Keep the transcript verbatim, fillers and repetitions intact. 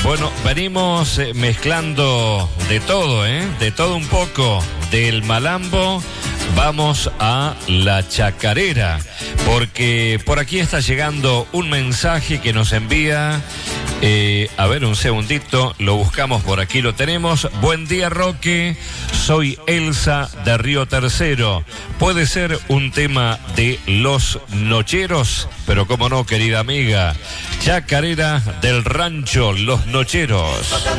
Bueno, venimos eh, mezclando de todo, ¿eh? De todo un poco. Del malambo vamos a la chacarera, porque por aquí está llegando un mensaje que nos envía... Eh, a ver, un segundito, lo buscamos por aquí, lo tenemos. Buen día, Roque, soy Elsa de Río Tercero. Puede ser un tema de Los Nocheros, pero cómo no, querida amiga, chacarera del rancho Los Nocheros.